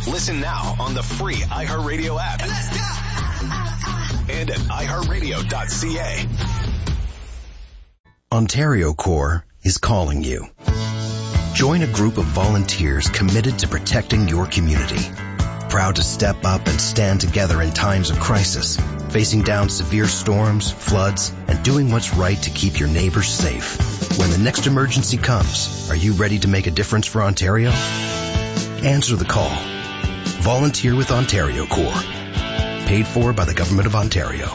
Listen now on the free iHeartRadio app. Let's go! And at iHeartRadio.ca. Ontario Corps is calling you. Join a group of volunteers committed to protecting your community. Proud to step up and stand together in times of crisis, facing down severe storms, floods, and doing what's right to keep your neighbors safe. When the next emergency comes, are you ready to make a difference for Ontario? Answer the call. Volunteer with Ontario Corps. Paid for by the Government of Ontario.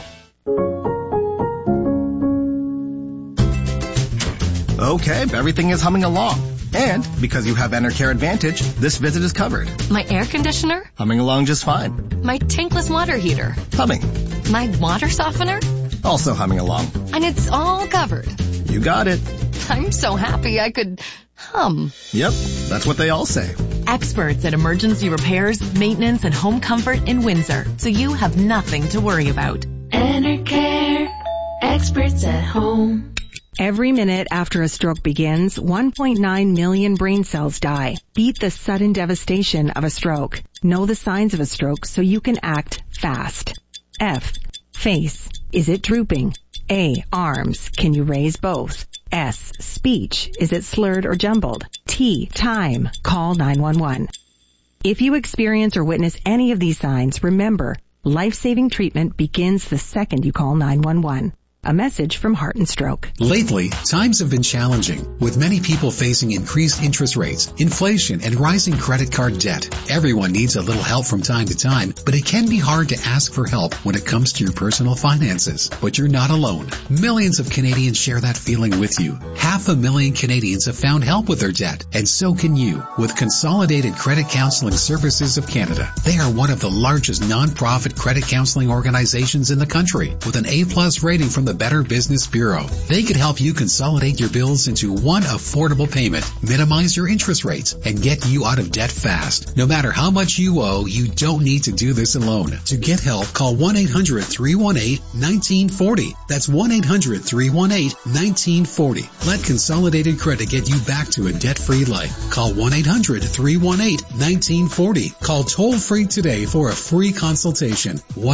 Okay, everything is humming along. And because you have Enercare Advantage, this visit is covered. My air conditioner? Humming along just fine. My tankless water heater? Humming. My water softener? Also humming along. And it's all covered. You got it. I'm so happy I could hum. Yep, that's what they all say. Experts at emergency repairs, maintenance, and home comfort in Windsor, so you have nothing to worry about. Enercare, experts at home. Every minute after a stroke begins, 1.9 million brain cells die. Beat the sudden devastation of a stroke. Know the signs of a stroke so you can act fast. F. Face. Is it drooping? A. Arms. Can you raise both? S. Speech. Is it slurred or jumbled? T. Time. Call 911. If you experience or witness any of these signs, remember, life-saving treatment begins the second you call 911. A message from Heart and Stroke. Lately, times have been challenging, with many people facing increased interest rates, inflation, and rising credit card debt. Everyone needs a little help from time to time, but it can be hard to ask for help when it comes to your personal finances. But you're not alone. Millions of Canadians share that feeling with you. 500,000 Canadians have found help with their debt, and so can you with Consolidated Credit Counseling Services of Canada. They are one of the largest non-profit credit counseling organizations in the country, with an A+ rating from the Better Business Bureau. They could help you consolidate your bills into one affordable payment, minimize your interest rates, and get you out of debt fast. No matter how much you owe, you don't need to do this alone. To get help, call 1-800-318-1940. That's 1-800-318-1940. Let Consolidated Credit get you back to a debt-free life. Call 1-800-318-1940. Call toll-free today for a free consultation.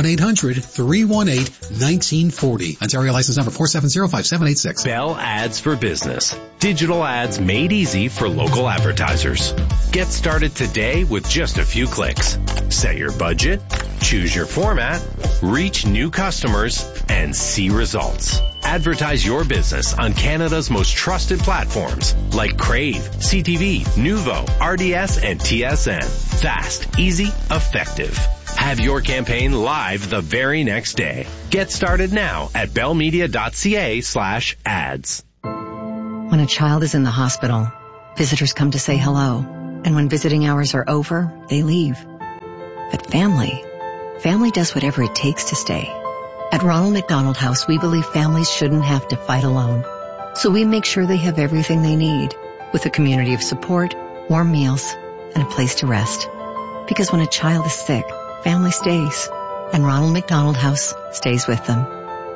1-800-318-1940. Ontario license number 4705786. Bell Ads for Business. Digital ads made easy for local advertisers. Get started today with just a few clicks. Set your budget, choose your format, reach new customers, and see results. Advertise your business on Canada's most trusted platforms like Crave, CTV, Nuvo, RDS, and TSN. Fast, easy, effective. Have your campaign live the very next day. Get started now at bellmedia.ca/ads. When a child is in the hospital, visitors come to say hello. And when visiting hours are over, they leave. But family does whatever it takes to stay. At Ronald McDonald House, we believe families shouldn't have to fight alone. So we make sure they have everything they need, with a community of support, warm meals, and a place to rest. Because when a child is sick, family stays, and Ronald McDonald House stays with them.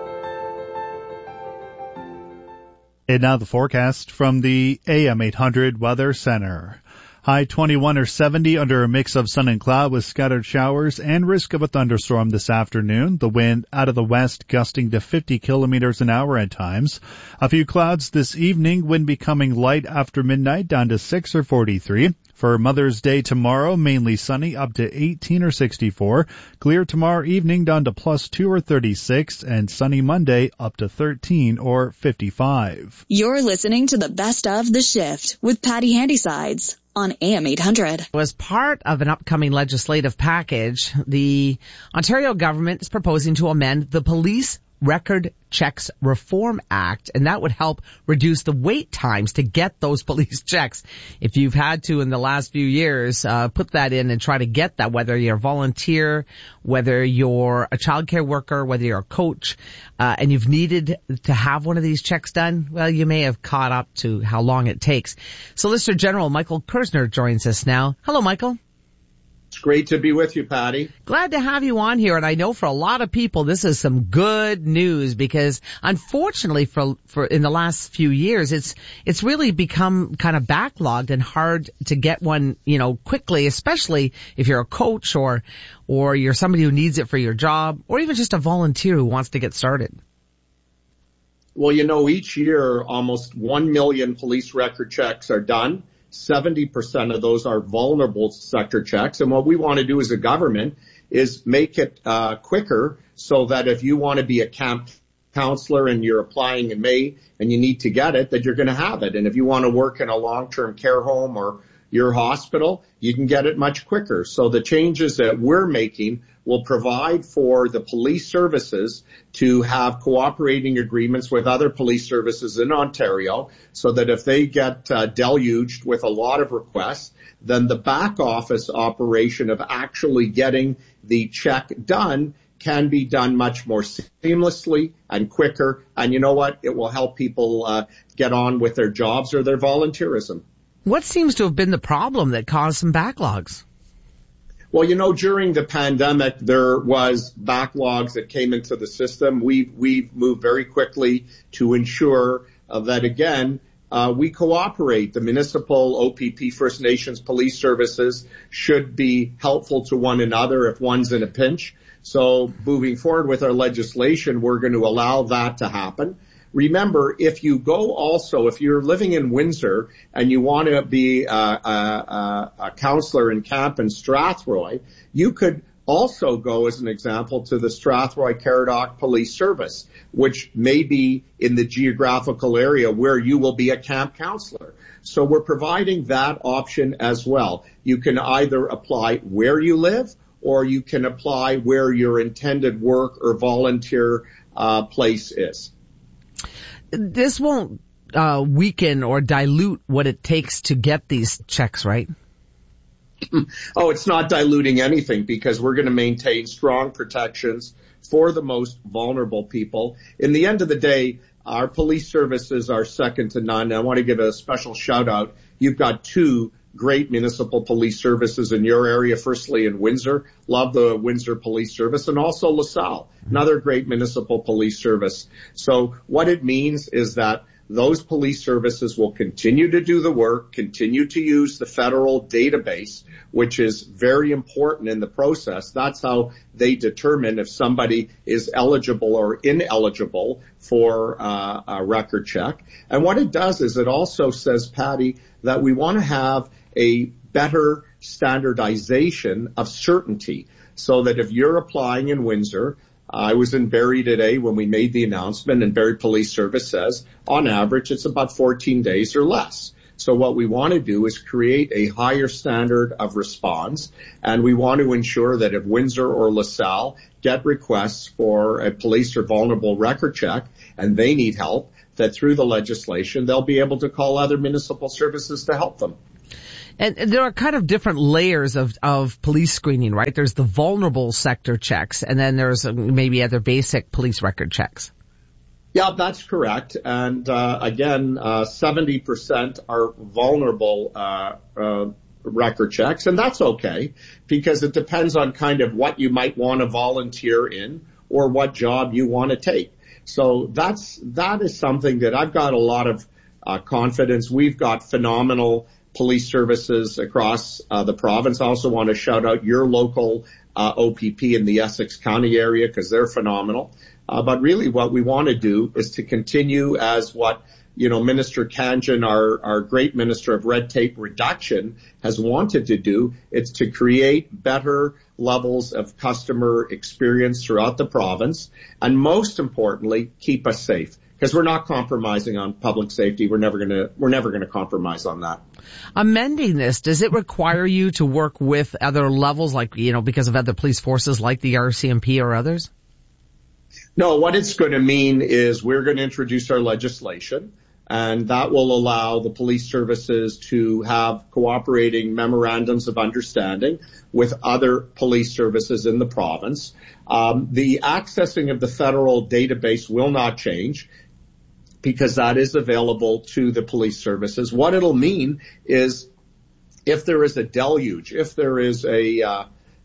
And now the forecast from the AM 800 Weather Center. High 21 or 70 under a mix of sun and cloud with scattered showers and risk of a thunderstorm this afternoon. The wind out of the west gusting to 50 kilometers an hour at times. A few clouds this evening, wind becoming light after midnight down to 6 or 43. For Mother's Day tomorrow, mainly sunny up to 18 or 64. Clear tomorrow evening down to +2 or 36. And sunny Monday up to 13 or 55. You're listening to the best of The Shift with Patty Handysides on AM 800. As part of an upcoming legislative package, the Ontario government is proposing to amend the Police Record Checks Reform Act, and that would help reduce the wait times to get those police checks. If you've had to in the last few years, put that in and try to get that, whether you're a volunteer, whether you're a childcare worker, whether you're a coach, and you've needed to have one of these checks done, well, you may have caught up to how long it takes. Solicitor General Michael Kersner joins us now. Hello, Michael. great to be with you, Patty. Glad to have you on here. And I know for a lot of people, this is some good news because unfortunately for in the last few years, it's really become kind of backlogged and hard to get one, quickly, especially if you're a coach or you're somebody who needs it for your job or even just a volunteer who wants to get started. Well, each year almost 1 million police record checks are done. 70% of those are vulnerable sector checks. And what we want to do as a government is make it quicker so that if you want to be a camp counselor and you're applying in May and you need to get it, that you're going to have it. And if you want to work in a long-term care home or your hospital, you can get it much quicker. So the changes that we're making will provide for the police services to have cooperating agreements with other police services in Ontario so that if they get deluged with a lot of requests, then the back office operation of actually getting the check done can be done much more seamlessly and quicker. And you know what? It will help people get on with their jobs or their volunteerism. What seems to have been the problem that caused some backlogs? Well, during the pandemic, there was backlogs that came into the system. We've moved very quickly to ensure that, again, we cooperate. The municipal OPP First Nations police services should be helpful to one another if one's in a pinch. So moving forward with our legislation, we're going to allow that to happen. Remember, if you're living in Windsor and you want to be a counselor in camp in Strathroy, you could also go, as an example, to the Strathroy Caradoc Police Service, which may be in the geographical area where you will be a camp counselor. So we're providing that option as well. You can either apply where you live or you can apply where your intended work or volunteer place is. This won't weaken or dilute what it takes to get these checks, right? Oh, it's not diluting anything because we're going to maintain strong protections for the most vulnerable people. In the end of the day, our police services are second to none. I want to give a special shout out. You've got two great municipal police services in your area. Firstly, in Windsor, love the Windsor Police Service, and also LaSalle, another great municipal police service. So what it means is that those police services will continue to do the work, continue to use the federal database, which is very important in the process. That's how they determine if somebody is eligible or ineligible for a record check. And what it does is it also says, Patty, that we want to have a better standardization of certainty so that if you're applying in Windsor, I was in Barrie today when we made the announcement, and Barrie Police Service says on average it's about 14 days or less. So what we want to do is create a higher standard of response, and we want to ensure that if Windsor or LaSalle get requests for a police or vulnerable record check and they need help, that through the legislation they'll be able to call other municipal services to help them. And there are kind of different layers of police screening, right? There's the vulnerable sector checks, and then there's maybe other basic police record checks. Yeah, that's correct. And again, 70% are vulnerable record checks, and that's okay because it depends on kind of what you might want to volunteer in or what job you want to take. So that is something that I've got a lot of confidence. We've got phenomenal police services across the province. I also want to shout out your local OPP in the Essex County area because they're phenomenal. But really what we want to do is to continue as what, Minister Khanjin, our great Minister of Red Tape Reduction, has wanted to do. It's to create better levels of customer experience throughout the province and most importantly, keep us safe. Because we're not compromising on public safety. We're never going to compromise on that. Amending this, does it require you to work with other levels, like, because of other police forces like the RCMP or others? No, what it's going to mean is we're going to introduce our legislation, and that will allow the police services to have cooperating memorandums of understanding with other police services in the province. The accessing of the federal database will not change, because that is available to the police services. What it'll mean is if there is a deluge, if there is a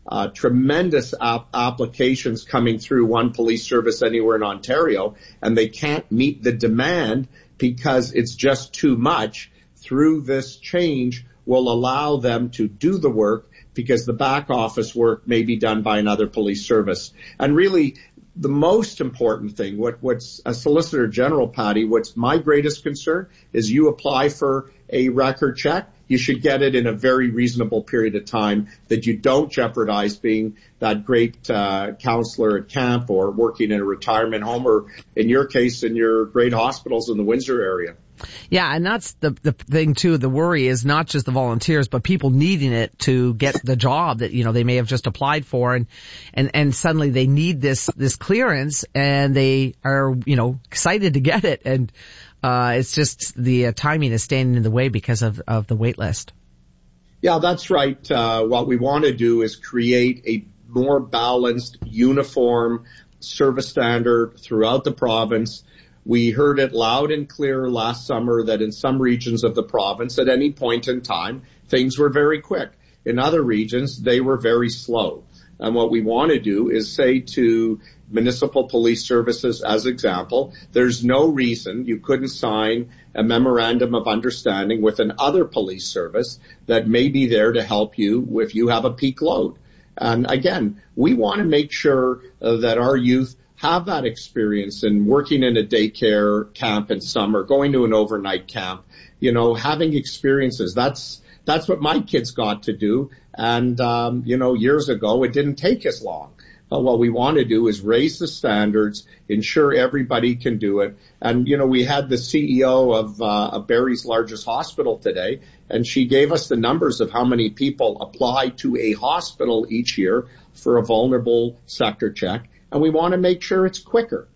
tremendous applications coming through One Police Service Anywhere in Ontario, and they can't meet the demand because it's just too much. Through this change will allow them to do the work because the back office work may be done by another police service. And really, the most important thing, what's a Solicitor General, Patty, what's my greatest concern is you apply for a record check, you should get it in a very reasonable period of time, that you don't jeopardize being that great counselor at camp or working in a retirement home, or in your case, in your great hospitals in the Windsor area. Yeah, and that's the thing too. The worry is not just the volunteers, but people needing it to get the job that, they may have just applied for, and suddenly they need this clearance, and they are, excited to get it, and it's just the timing is standing in the way because of the wait list. Yeah, that's right. What we want to do is create a more balanced, uniform service standard throughout the province. We heard it loud and clear last summer that in some regions of the province, at any point in time, things were very quick. In other regions, they were very slow. And what we want to do is say to municipal police services, as example, there's no reason you couldn't sign a memorandum of understanding with another police service that may be there to help you if you have a peak load. And again, we want to make sure that our youth have that experience in working in a daycare camp in summer, going to an overnight camp, having experiences. That's what my kids got to do. And, years ago, it didn't take as long. But what we want to do is raise the standards, ensure everybody can do it. And, we had the CEO of Barrie's largest hospital today, and she gave us the numbers of how many people apply to a hospital each year for a vulnerable sector check. And we want to make sure it's quicker.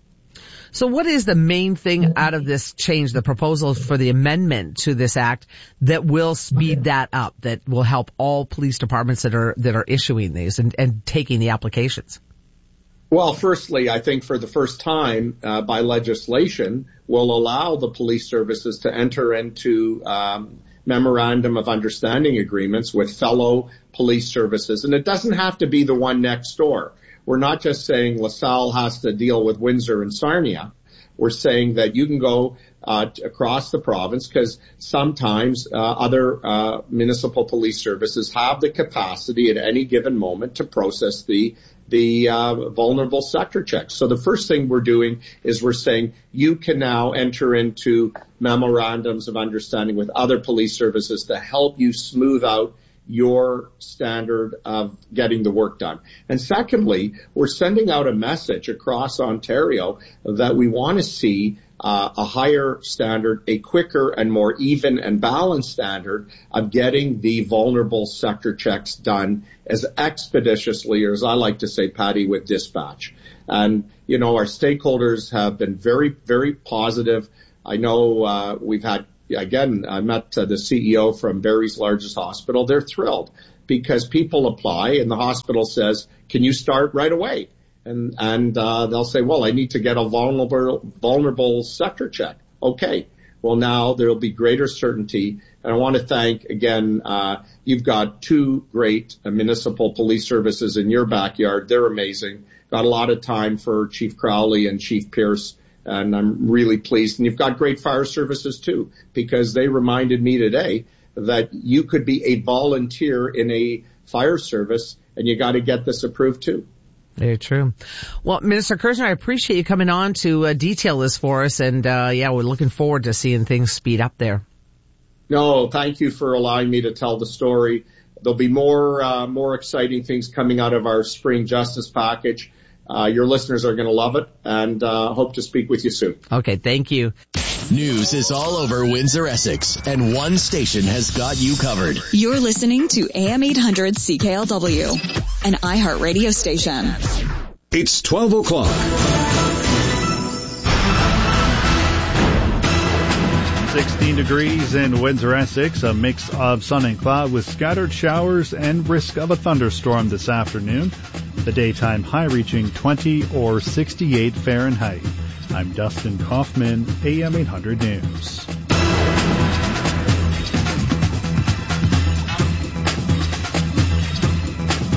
So what is the main thing out of this change, the proposal for the amendment to this act, that will speed that up, that will help all police departments that are issuing these and taking the applications? Well, firstly, I think for the first time by legislation, will allow the police services to enter into memorandum of understanding agreements with fellow police services. And it doesn't have to be the one next door. We're not just saying LaSalle has to deal with Windsor and Sarnia. We're saying that you can go across the province, because sometimes other municipal police services have the capacity at any given moment to process the vulnerable sector checks. So the first thing we're doing is we're saying you can now enter into memorandums of understanding with other police services to help you smooth out your standard of getting the work done. And secondly, we're sending out a message across Ontario that we want to see a higher standard, a quicker and more even and balanced standard of getting the vulnerable sector checks done as expeditiously, or as I like to say, Patty, with dispatch. And, our stakeholders have been very, very positive. I know we've had, again, I met the CEO from Barrie's largest hospital. They're thrilled because people apply and the hospital says, can you start right away? And they'll say, well, I need to get a vulnerable sector check. Okay. Well, now there'll be greater certainty. And I want to thank, again, you've got two great municipal police services in your backyard. They're amazing. Got a lot of time for Chief Crowley and Chief Pierce. And I'm really pleased. And you've got great fire services too, because they reminded me today that you could be a volunteer in a fire service and you got to get this approved too. Very true. Well, Minister Kersner, I appreciate you coming on to detail this for us. And we're looking forward to seeing things speed up there. No, thank you for allowing me to tell the story. There'll be more exciting things coming out of our spring justice package. Your listeners are going to love it, and hope to speak with you soon. Okay, thank you. News is all over Windsor, Essex, and one station has got you covered. You're listening to AM 800 CKLW, an iHeartRadio station. It's 12 o'clock. 16 degrees in Windsor, Essex, a mix of sun and cloud with scattered showers and risk of a thunderstorm this afternoon. The daytime high reaching 20 or 68 Fahrenheit. I'm Dustin Kaufman, AM 800 News.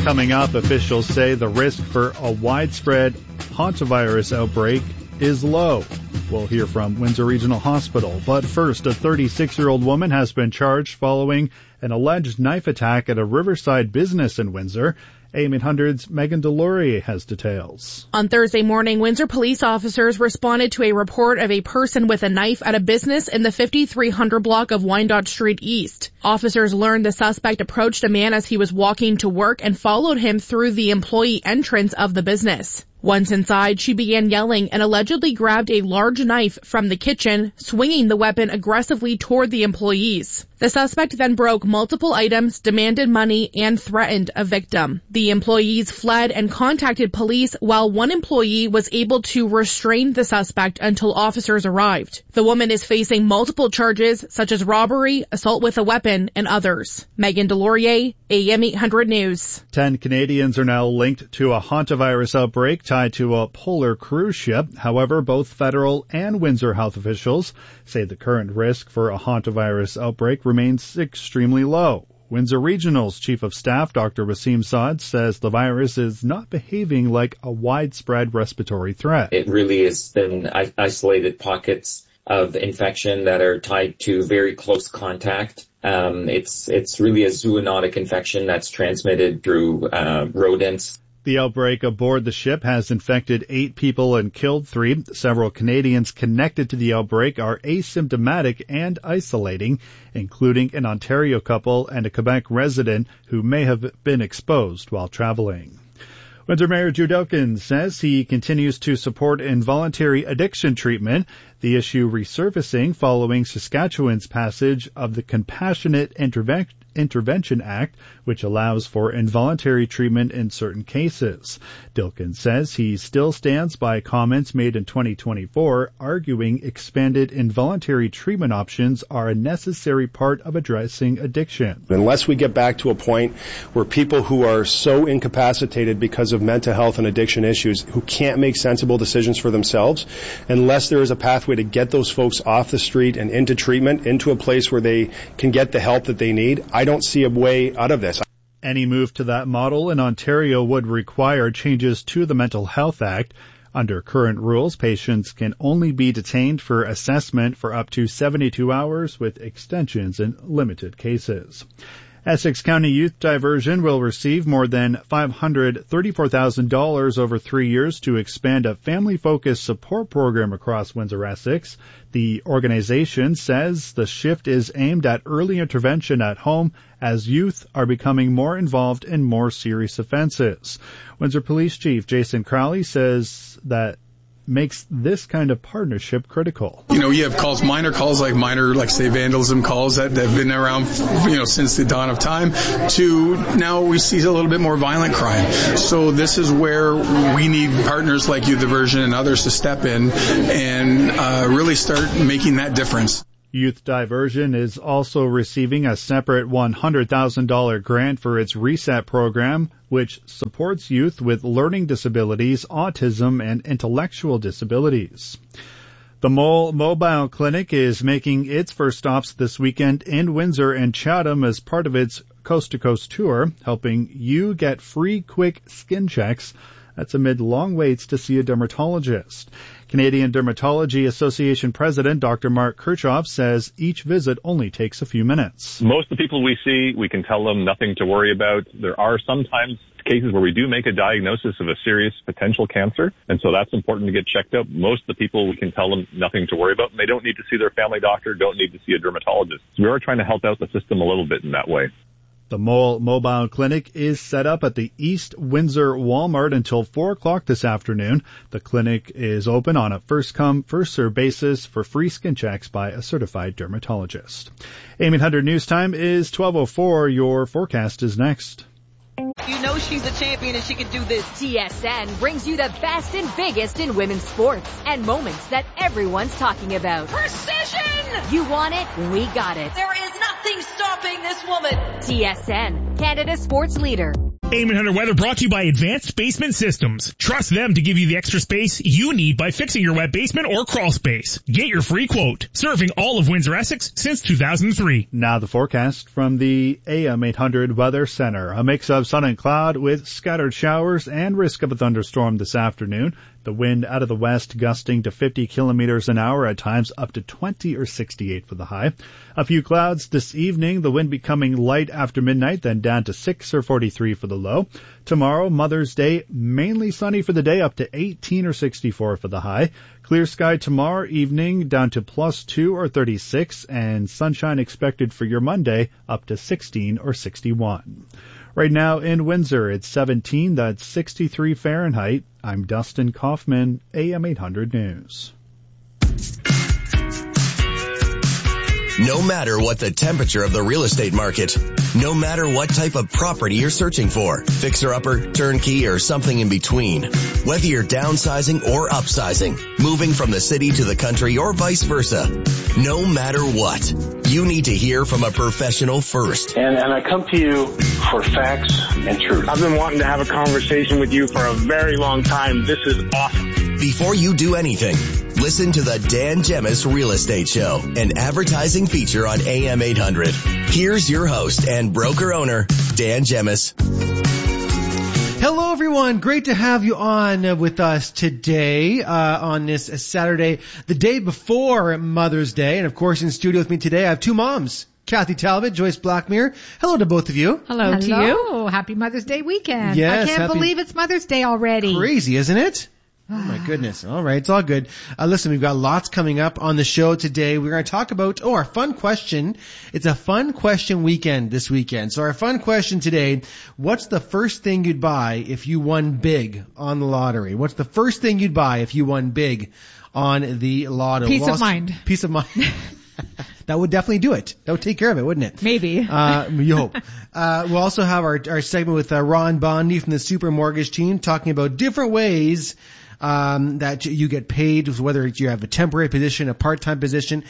Coming up, officials say the risk for a widespread hantavirus outbreak is low. We'll hear from Windsor Regional Hospital. But first, a 36-year-old woman has been charged following an alleged knife attack at a Riverside business in Windsor. AM 800's Megan Delorier has details. On Thursday morning, Windsor police officers responded to a report of a person with a knife at a business in the 5300 block of Wyandotte Street East. Officers learned the suspect approached a man as he was walking to work and followed him through the employee entrance of the business. Once inside, she began yelling and allegedly grabbed a large knife from the kitchen, swinging the weapon aggressively toward the employees. The suspect then broke multiple items, demanded money, and threatened a victim. The employees fled and contacted police, while one employee was able to restrain the suspect until officers arrived. The woman is facing multiple charges, such as robbery, assault with a weapon, and others. Megan Delorier, AM 800 News. 10 Canadians are now linked to a hantavirus outbreak tied to a polar cruise ship. However, both federal and Windsor health officials say the current risk for a hantavirus outbreak remains extremely low. Windsor Regional's Chief of Staff, Dr. Wasim Saad, says the virus is not behaving like a widespread respiratory threat. It really has been isolated pockets of infection that are tied to very close contact. It's really a zoonotic infection that's transmitted through rodents. The outbreak aboard the ship has infected 8 people and killed 3. Several Canadians connected to the outbreak are asymptomatic and isolating, including an Ontario couple and a Quebec resident who may have been exposed while traveling. Windsor Mayor Jude Elkins says he continues to support involuntary addiction treatment, the issue resurfacing following Saskatchewan's passage of the Compassionate Intervention Act, which allows for involuntary treatment in certain cases. Dilkin says he still stands by comments made in 2024, arguing expanded involuntary treatment options are a necessary part of addressing addiction. Unless we get back to a point where people who are so incapacitated because of mental health and addiction issues, who can't make sensible decisions for themselves, unless there is a pathway to get those folks off the street and into treatment, into a place where they can get the help that they need, I don't see a way out of this. Any move to that model in Ontario would require changes to the Mental Health Act. Under current rules, patients can only be detained for assessment for up to 72 hours with extensions in limited cases. Essex County Youth Diversion will receive more than $534,000 over 3 years to expand a family-focused support program across Windsor Essex. The organization says the shift is aimed at early intervention at home as youth are becoming more involved in more serious offenses. Windsor Police Chief Jason Crowley says that makes this kind of partnership critical. You have calls, minor, say vandalism calls that have been around, since the dawn of time, to now we see a little bit more violent crime. So this is where we need partners like Youth Diversion and others to step in and really start making that difference. Youth Diversion is also receiving a separate $100,000 grant for its RESET program, which supports youth with learning disabilities, autism, and intellectual disabilities. The Mole Mobile Clinic is making its first stops this weekend in Windsor and Chatham as part of its coast-to-coast tour, helping you get free, quick skin checks. That's amid long waits to see a dermatologist. Canadian Dermatology Association President Dr. Mark Kirchhoff says each visit only takes a few minutes. Most of the people we see, we can tell them nothing to worry about. There are sometimes cases where we do make a diagnosis of a serious potential cancer, and so that's important to get checked out. Most of the people, we can tell them nothing to worry about. They don't need to see their family doctor, don't need to see a dermatologist. So we are trying to help out the system a little bit in that way. The Mole Mobile Clinic is set up at the East Windsor Walmart until 4 o'clock this afternoon. The clinic is open on a first-come, first-served basis for free skin checks by a certified dermatologist. AM 800 News Time is 12:04. Your forecast is next. You know she's a champion and she can do this. TSN brings you the best and biggest in women's sports and moments that everyone's talking about. Precision! You want it? We got it. There is nothing stopping this woman. TSN. Canada's sports leader. AM 800 Weather brought to you by Advanced Basement Systems. Trust them to give you the extra space you need by fixing your wet basement or crawl space. Get your free quote. Serving all of Windsor, Essex since 2003. Now the forecast from the AM 800 Weather Center. A mix of sun and cloud with scattered showers and risk of a thunderstorm this afternoon. The wind out of the west gusting to 50 kilometers an hour, at times up to 20 or 68 for the high. A few clouds this evening, the wind becoming light after midnight, then down to 6 or 43 for the low. Tomorrow, Mother's Day, mainly sunny for the day, up to 18 or 64 for the high. Clear sky tomorrow evening, down to +2 or 36, and sunshine expected for your Monday, up to 16 or 61. Right now in Windsor, it's 17, that's 63 Fahrenheit. I'm Dustin Kaufman, AM 800 News. No matter what the temperature of the real estate market, no matter what type of property you're searching for, fixer-upper, turnkey, or something in between, whether you're downsizing or upsizing, moving from the city to the country or vice versa, no matter what, you need to hear from a professional first. And I come to you for facts and truth. I've been wanting to have a conversation with you for a very long time. This is awesome. Before you do anything, listen to the Dan Gemis Real Estate Show, an advertising feature on AM 800. Here's your host and broker owner, Dan Gemis. Hello, everyone. Great to have you on with us today on this Saturday, the day before Mother's Day. And, of course, in studio with me today, I have two moms. Kathy Talbot, Joyce Blackmere. Hello to both of you. Hello to you. Happy Mother's Day weekend. Yes, I can't believe it's Mother's Day already. Crazy, isn't it? Oh my goodness. All right. It's all good. Listen, we've got lots coming up on the show today. We're going to talk about, our fun question. It's a fun question weekend this weekend. So our fun question today, what's the first thing you'd buy if you won big on the lottery? What's the first thing you'd buy if you won big on the lotto? Peace of mind. Peace of mind. That would definitely do it. That would take care of it, wouldn't it? Maybe. You hope. We'll also have our segment with Ron Bondi from the Super Mortgage team talking about different ways that you get paid, whether you have a temporary position, a part-time position,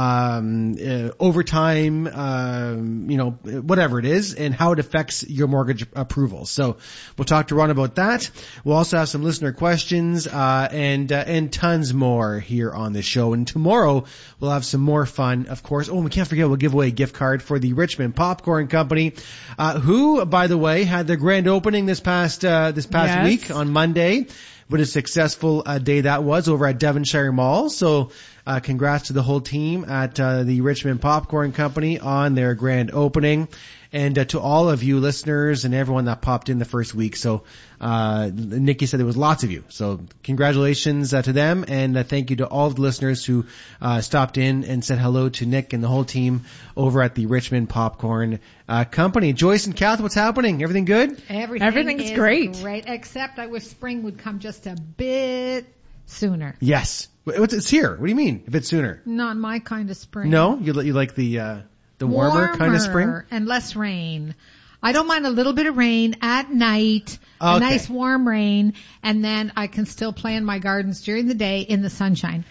overtime, whatever it is, and how it affects your mortgage approval. So we'll talk to Ron about that. We'll also have some listener questions, and tons more here on the show. And tomorrow we'll have some more fun, of course. Oh, and we can't forget, we'll give away a gift card for the Richmond Popcorn Company, who, by the way, had their grand opening this past week on Monday. What a successful day that was over at Devonshire Mall. So congrats to the whole team at the Richmond Popcorn Company on their grand opening. And to all of you listeners and everyone that popped in the first week. So Nikki said there was lots of you. So congratulations to them, and thank you to all of the listeners who stopped in and said hello to Nick and the whole team over at the Richmond Popcorn Company. Joyce and Kath, what's happening? Everything good? Everything's great. Great, except I wish spring would come just a bit sooner. Yes. It's here. What do you mean, if it's sooner? Not my kind of spring. No? You like the warmer kind of spring? And less rain. I don't mind a little bit of rain at night, okay. A nice warm rain, and then I can still play in my gardens during the day in the sunshine.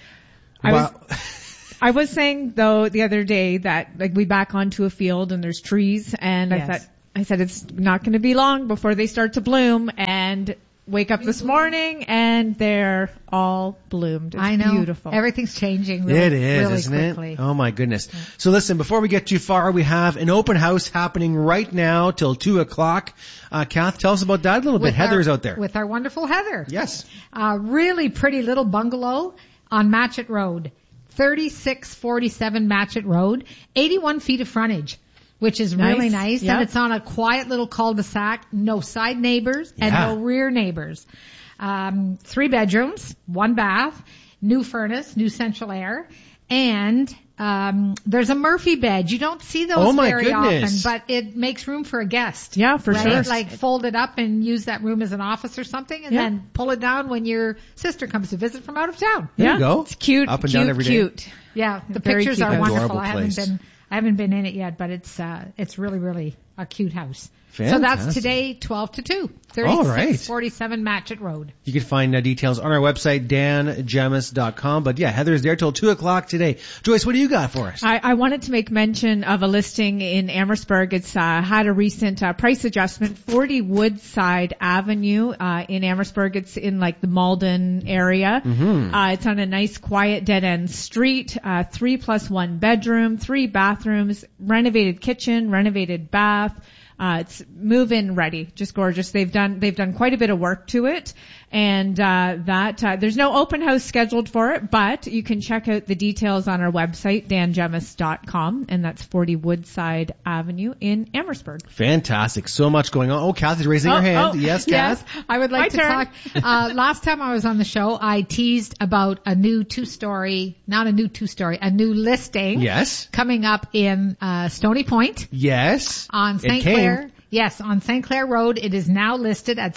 I was saying though the other day that we back onto a field and there's trees, and yes. I said it's not going to be long before they start to bloom, and wake up this morning and they're all bloomed. It's I know. Beautiful. Everything's changing really, it is, really isn't quickly. It? Oh my goodness. So listen, before we get too far, we have an open house happening right now till 2:00. Kath, tell us about that a little bit. Heather's out there. With our wonderful Heather. Yes. Really pretty little bungalow on Matchett Road. 3647 Matchett Road. 81 feet of frontage, which is really nice. Yep. And it's on a quiet little cul-de-sac, no side neighbors and no rear neighbors. 3 bedrooms, 1 bath, new furnace, new central air, and there's a Murphy bed. You don't see those very often, but it makes room for a guest. Yeah, for sure. Like fold it up and use that room as an office or something, and then pull it down when your sister comes to visit from out of town. There you go. It's cute. Up and down every day. Yeah, the Very pictures cute. are wonderful. Adorable place. I haven't been in it yet, but it's really, really a cute house. Fantastic. So that's today, 12 to 2. All right. 3647 Matchett Road. You can find details on our website, dangemis.com. But yeah, Heather's there till 2 o'clock today. Joyce, what do you got for us? I wanted to make mention of a listing in Amherstburg. It's had a recent price adjustment. 40 Woodside Avenue in Amherstburg. It's in like the Malden area. It's on a nice quiet dead end street. 3+1 bedroom, 3 bathrooms, renovated kitchen, renovated bath. It's move-in ready, just gorgeous. They've done quite a bit of work to it, and there's no open house scheduled for it, but you can check out the details on our website, dangemis.com, and that's 40 Woodside Avenue in Amherstburg. Fantastic. So much going on. Oh, Kathy's raising her hand. Yes, Kath. Yes, I would like to talk. Last time I was on the show, I teased about a new a new listing. Yes. Coming up in Stony Point. Yes. On St. Clair. Yes, on St. Clair Road. It is now listed at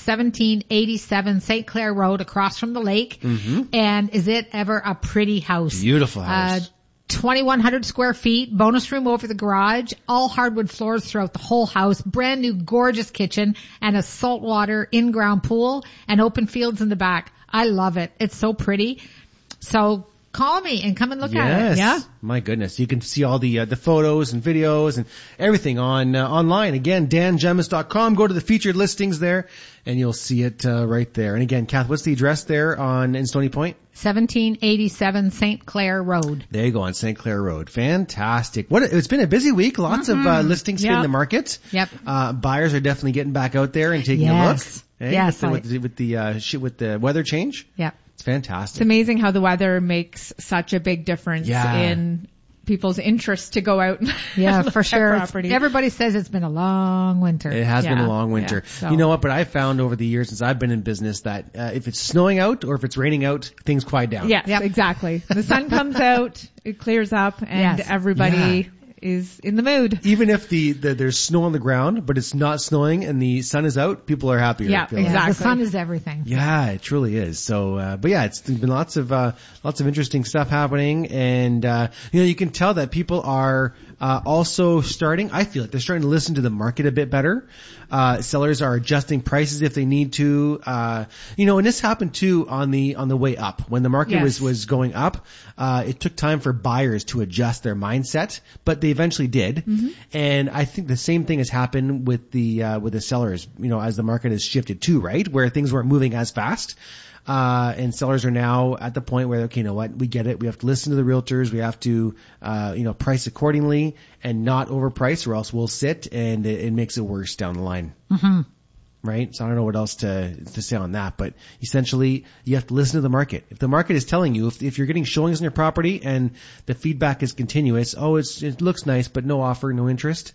1787 St. Clair Road across from the lake. And is it ever a pretty house? Beautiful house. 2,100 square feet, bonus room over the garage, all hardwood floors throughout the whole house, brand new gorgeous kitchen, and a saltwater in-ground pool, and open fields in the back. I love it. It's so pretty. So call me and come and look at it. Yeah. My goodness. You can see all the photos and videos and everything online. Again, dangemis.com. Go to the featured listings there and you'll see it, right there. And again, Kath, what's the address there in Stony Point? 1787 St. Clair Road. There you go, on St. Clair Road. Fantastic. It's been a busy week. Lots of listings in the market. Yep. Buyers are definitely getting back out there and taking a look. Yes. With the weather change. Yep. It's fantastic. It's amazing how the weather makes such a big difference in people's interest to go out and look for sure. at property. Everybody says it's been a long winter. It has been a long winter. Yeah, so. You know what? But I've found over the years since I've been in business that if it's snowing out or if it's raining out, things quiet down. Yes, exactly. The sun comes out, it clears up, and everybody is in the mood. Even if there's snow on the ground, but it's not snowing and the sun is out, people are happier. Yeah, exactly. The sun is everything. Yeah, it truly is. So, but yeah, it's been lots of interesting stuff happening, and you can tell that people are also starting. I feel like they're starting to listen to the market a bit better. Sellers are adjusting prices if they need to. And this happened too on the way up. When the market was going up, it took time for buyers to adjust their mindset, but they eventually did. And I think the same thing has happened with the sellers, as the market has shifted too, right? Where things weren't moving as fast. And sellers are now at the point where, okay, you know what? We get it. We have to listen to the realtors. We have to, price accordingly and not overprice, or else we'll sit and it makes it worse down the line. Right? So I don't know what else to say on that, but essentially you have to listen to the market. If the market is telling you, if you're getting showings on your property and the feedback is continuous, it looks nice, but no offer, no interest,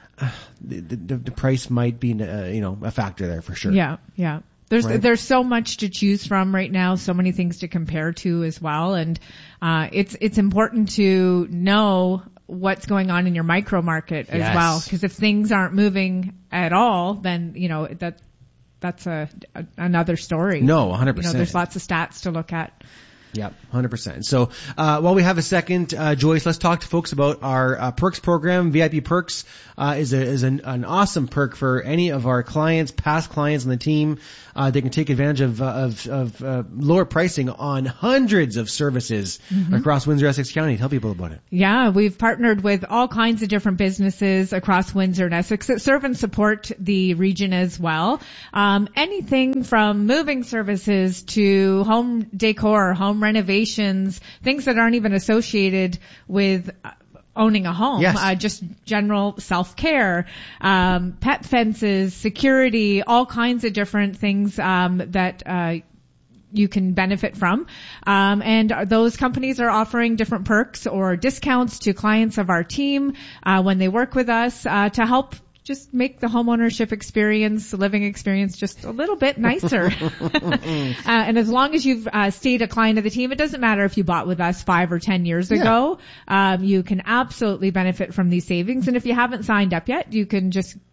the price might be, a factor there for sure. Yeah. There's so much to choose from right now, so many things to compare to as well, and it's important to know what's going on in your micro market as well, because if things aren't moving at all, then that's another story. No, 100%. There's lots of stats to look at. Yep, 100%. So, while we have a second, Joyce, let's talk to folks about our perks program. VIP Perks is an awesome perk for any of our clients, past clients on the team. They can take advantage of lower pricing on hundreds of services across Windsor-Essex County. Tell people about it. Yeah, we've partnered with all kinds of different businesses across Windsor and Essex that serve and support the region as well. Anything from moving services to home decor, home renovations, things that aren't even associated with owning a home, just general self-care, pet fences, security, all kinds of different things that you can benefit from. And those companies are offering different perks or discounts to clients of our team when they work with us to help just make the homeownership experience, the living experience, just a little bit nicer. And as long as you've stayed a client of the team, it doesn't matter if you bought with us 5 or 10 years ago. You can absolutely benefit from these savings. And if you haven't signed up yet, you can just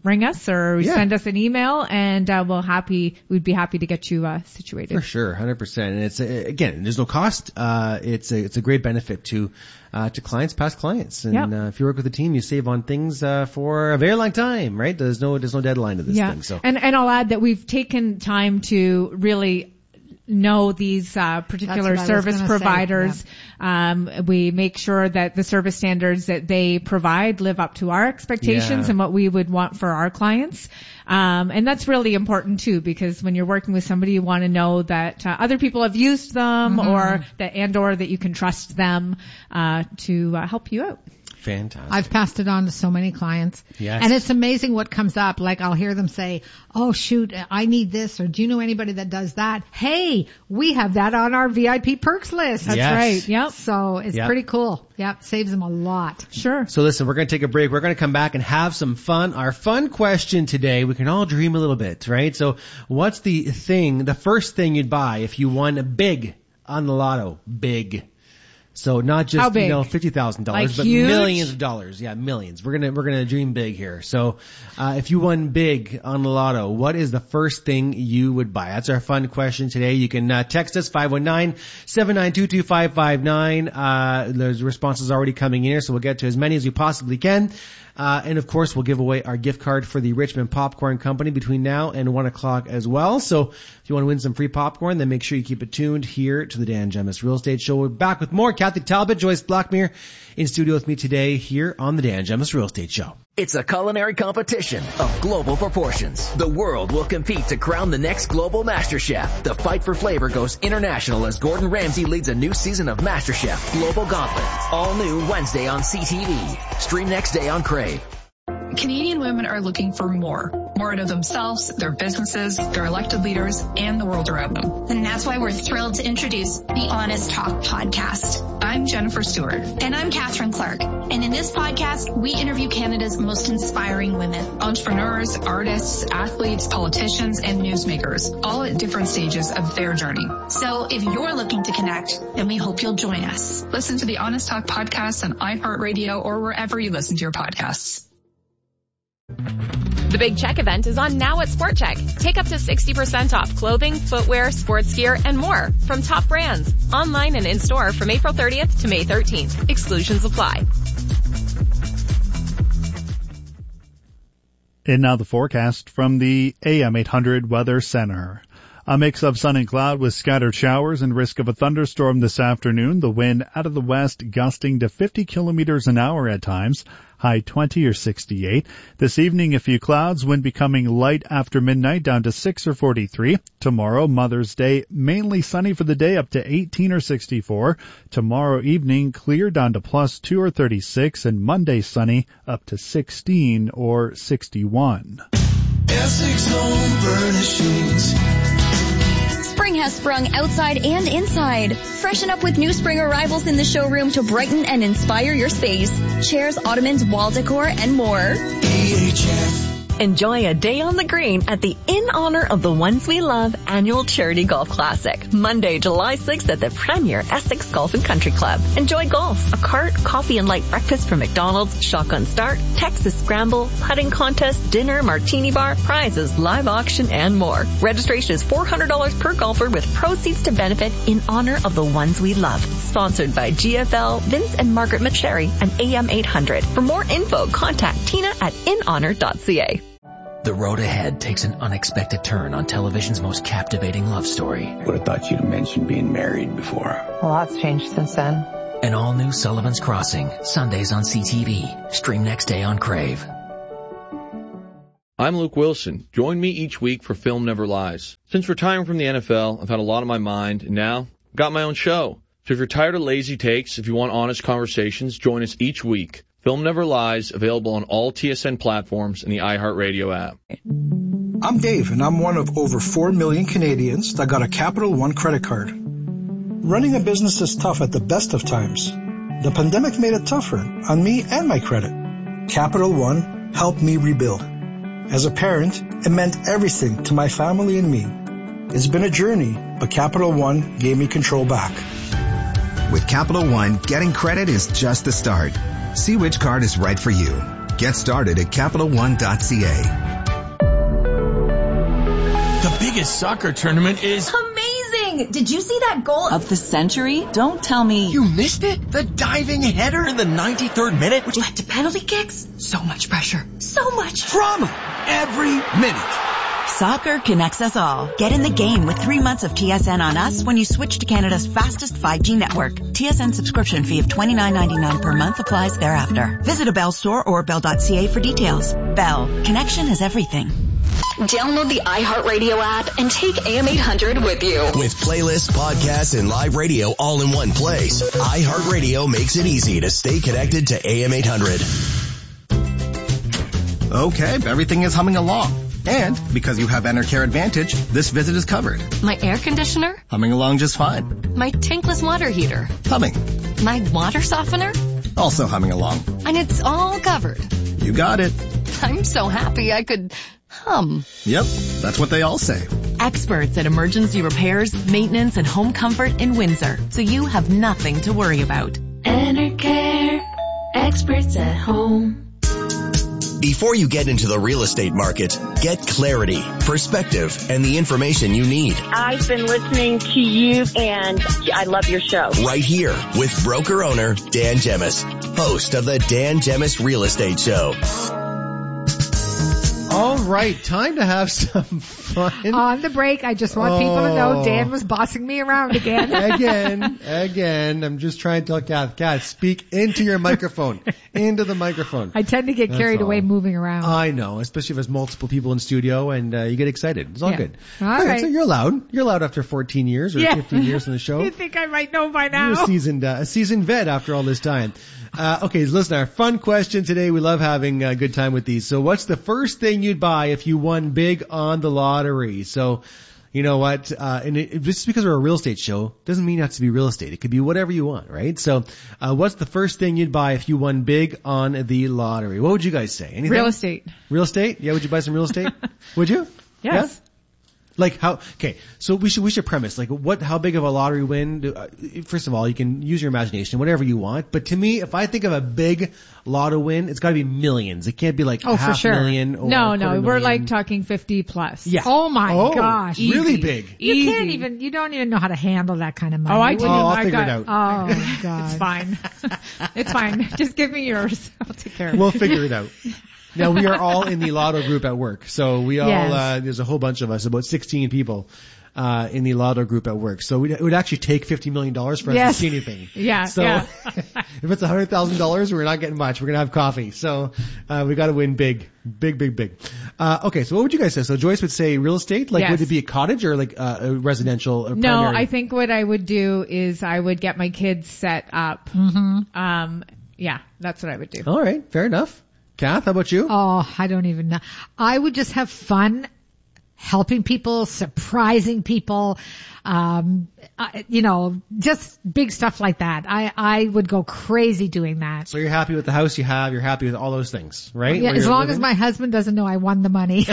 ring us or Yeah. send us an email, and we'd be happy to get you situated. For sure, 100%. And it's again, there's no cost. It's a great benefit to clients, past clients. And if you work with a team, you save on things for a very long time, right? There's no deadline to this thing. So and I'll add that we've taken time to really know these particular service providers. We make sure that the service standards that they provide live up to our expectations and what we would want for our clients. And that's really important too, because when you're working with somebody, you want to know that other people have used them or that you can trust them to help you out. Fantastic. I've passed it on to so many clients. Yes. And it's amazing what comes up. Like I'll hear them say, oh shoot, I need this, or do you know anybody that does that? Hey, we have that on our VIP perks list. That's right. Yep. So it's pretty cool. Yep. Saves them a lot. Sure. So listen, we're going to take a break. We're going to come back and have some fun. Our fun question today, we can all dream a little bit, right? So what's the first thing you'd buy if you won big on the lotto? Big. So not just, $50,000, like but huge? millions of dollars. Yeah, millions. We're gonna dream big here. So, if you won big on the lotto, what is the first thing you would buy? That's our fun question today. You can, text us 519-792-2559. There's responses already coming in here, so we'll get to as many as we possibly can. And of course, we'll give away our gift card for the Richmond Popcorn Company between now and 1 o'clock as well. So if you want to win some free popcorn, then make sure you keep it tuned here to the Dan Gemus Real Estate Show. We're back with more. Kathy Talbot, Joyce Blackmere in studio with me today here on the Dan Gemus Real Estate Show. It's a culinary competition of global proportions. The world will compete to crown the next global master chef. The fight for flavor goes international as Gordon Ramsay leads a new season of MasterChef Global Gauntlet. All new Wednesday on CTV. Stream next day on Crave. Canadian women are looking for more out of themselves, their businesses, their elected leaders, and the world around them. And that's why we're thrilled to introduce the Honest Talk podcast. I'm Jennifer Stewart. And I'm Catherine Clark. And in this podcast, we interview Canada's most inspiring women. Entrepreneurs, artists, athletes, politicians, and newsmakers, all at different stages of their journey. So if you're looking to connect, then we hope you'll join us. Listen to the Honest Talk podcast on iHeartRadio or wherever you listen to your podcasts. The Big Check event is on now at Sport Check. Take up to 60% off clothing, footwear, sports gear, and more from top brands. Online and in-store from April 30th to May 13th. Exclusions apply. And now the forecast from the AM 800 Weather Center. A mix of sun and cloud with scattered showers and risk of a thunderstorm this afternoon. The wind out of the west gusting to 50 kilometers an hour at times. High 20 or 68. This evening, a few clouds, wind becoming light after midnight down to 6 or 43. Tomorrow, Mother's Day, mainly sunny for the day up to 18 or 64. Tomorrow evening, clear down to +2 or 36. And Monday, sunny up to 16 or 61. Essex Home Furnishings. Spring has sprung outside and inside. Freshen up with new spring arrivals in the showroom to brighten and inspire your space. Chairs, ottomans, wall decor, and more. EHF. Enjoy a day on the green at the In Honor of the Ones We Love annual charity golf classic. Monday, July 6th at the Premier Essex Golf and Country Club. Enjoy golf, a cart, coffee and light breakfast from McDonald's, shotgun start, Texas scramble, putting contest, dinner, martini bar, prizes, live auction, and more. Registration is $400 per golfer with proceeds to benefit In Honor of the Ones We Love. Sponsored by GFL, Vince and Margaret McSherry, and AM 800. For more info, contact Tina at inhonor.ca. The road ahead takes an unexpected turn on television's most captivating love story. Would have thought you'd have mentioned being married before. A lot's changed since then. An all-new Sullivan's Crossing, Sundays on CTV. Stream next day on Crave. I'm Luke Wilson. Join me each week for Film Never Lies. Since retiring from the NFL, I've had a lot on my mind, and now I've got my own show. So if you're tired of lazy takes, if you want honest conversations, join us each week. Film Never Lies, available on all TSN platforms and the iHeartRadio app. I'm Dave, and I'm one of over 4 million Canadians that got a Capital One credit card. Running a business is tough at the best of times. The pandemic made it tougher on me and my credit. Capital One helped me rebuild. As a parent, it meant everything to my family and me. It's been a journey, but Capital One gave me control back. With Capital One, getting credit is just the start. See which card is right for you. Get started at CapitalOne.ca. The biggest soccer tournament is amazing! Did you see that goal of the century? Don't tell me. You missed it? The diving header in the 93rd minute, which led to penalty kicks? So much pressure. So much drama. Every minute. Soccer connects us all. Get in the game with 3 months of TSN on us when you switch to Canada's fastest 5G network. TSN subscription fee of $29.99 per month applies thereafter. Visit a Bell store or bell.ca for details. Bell. Connection is everything. Download the iHeartRadio app and take AM 800 with you. With playlists, podcasts, and live radio all in one place, iHeartRadio makes it easy to stay connected to AM 800. Okay, everything is humming along. And because you have Enercare Advantage, this visit is covered. My air conditioner? Humming along just fine. My tankless water heater? Humming. My water softener? Also humming along. And it's all covered. You got it. I'm so happy I could hum. Yep, that's what they all say. Experts at emergency repairs, maintenance, and home comfort in Windsor, so you have nothing to worry about. Enercare, experts at home. Before you get into the real estate market, get clarity, perspective, and the information you need. I've been listening to you, and I love your show. Right here with broker owner Dan Gemis, host of the Dan Gemis Real Estate Show. All right, time to have some fun. On the break, I just want people to know Dan was bossing me around again. Again. I'm just trying to tell Kath, speak into your microphone, into the microphone. I tend to get carried away moving around. I know, especially if there's multiple people in studio and you get excited. It's all good. All right. So you're allowed. You're allowed after 14 years or 15 years on the show. You think I might know by now? You're a seasoned vet after all this time. Okay, listen, our fun question today. We love having a good time with these. So what's the first thing you'd buy if you won big on the lottery? So, you know what? Just because we're a real estate show doesn't mean it has to be real estate. It could be whatever you want, right? So, what's the first thing you'd buy if you won big on the lottery? What would you guys say? Anything? Real estate. Real estate? Yeah, would you buy some real estate? Would you? Yes. Yeah? Like how? Okay, so we should premise like how big of a lottery win? First of all, you can use your imagination, whatever you want. But to me, if I think of a big lotto win, it's got to be millions. It can't be like half $1 million. No, we're like talking 50 plus. Yeah. Oh my gosh, really big. You don't even know how to handle that kind of money. Oh, I do. I'll figure it out. Oh God, it's fine. It's fine. Just give me yours. I'll take care of it. We'll figure it out. Now, we are all in the lotto group at work. So we all, there's a whole bunch of us, about 16 people, in the lotto group at work. So it would actually take $50 million for us to see anything. Yeah. So if it's $100,000, we're not getting much. We're going to have coffee. So, we got to win big. Okay. So what would you guys say? So Joyce would say real estate? Like, would it be a cottage or like a residential? Or no, primary? I think what I would do is I would get my kids set up. Mm-hmm. Yeah, that's what I would do. All right. Fair enough. Kath, how about you? Oh, I don't even know. I would just have fun helping people, surprising people, just big stuff like that. I would go crazy doing that. So you're happy with the house you have, you're happy with all those things, right? Yeah, as long as my husband doesn't know I won the money.